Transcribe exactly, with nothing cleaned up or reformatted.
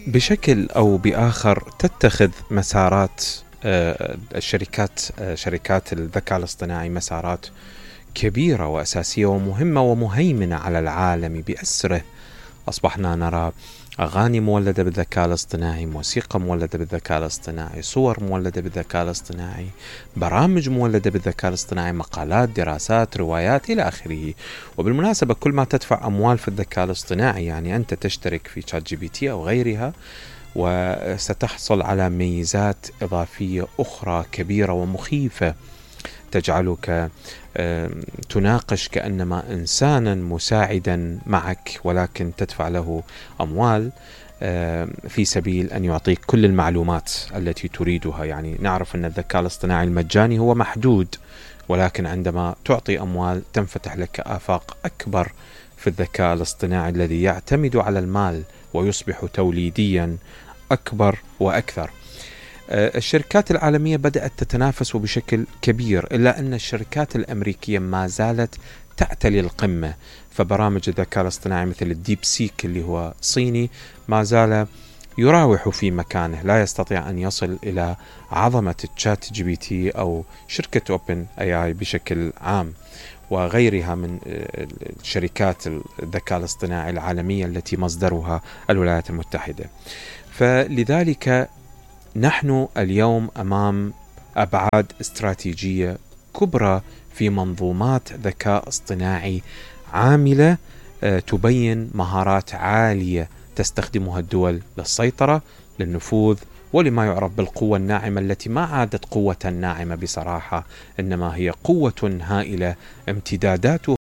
بشكل أو بآخر تتخذ مسارات الشركات شركات الذكاء الاصطناعي مسارات كبيرة وأساسية ومهمة ومهيمنة على العالم بأسره. أصبحنا نرى أغاني مولدة بالذكاء الاصطناعي، موسيقى مولدة بالذكاء الاصطناعي، صور مولدة بالذكاء الاصطناعي، برامج مولدة بالذكاء الاصطناعي، مقالات، دراسات، روايات إلى آخره. وبالمناسبة كل ما تدفع أموال في الذكاء الاصطناعي، يعني أنت تشترك في شات جي بي تي أو غيرها، وستحصل على ميزات إضافية أخرى كبيرة ومخيفة تجعلك تناقش كأنما إنسانا مساعدا معك، ولكن تدفع له أموال في سبيل أن يعطيك كل المعلومات التي تريدها. يعني نعرف أن الذكاء الاصطناعي المجاني هو محدود، ولكن عندما تعطي أموال تنفتح لك آفاق أكبر في الذكاء الاصطناعي الذي يعتمد على المال ويصبح توليديا أكبر وأكثر. الشركات العالمية بدأت تتنافس بشكل كبير، إلا أن الشركات الأمريكية ما زالت تعتلي القمة. فبرامج الذكاء الاصطناعي مثل الديب سيك اللي هو صيني ما زال يراوح في مكانه، لا يستطيع أن يصل إلى عظمة الشات جي بي تي أو شركة أوبن اي اي بشكل عام وغيرها من شركات الذكاء الاصطناعي العالمية التي مصدرها الولايات المتحدة. فلذلك نحن اليوم أمام أبعاد استراتيجية كبرى في منظومات ذكاء اصطناعي عاملة تبين مهارات عالية تستخدمها الدول للسيطرة، للنفوذ، ولما يعرف بالقوة الناعمة، التي ما عادت قوة ناعمة بصراحة، إنما هي قوة هائلة امتداداتها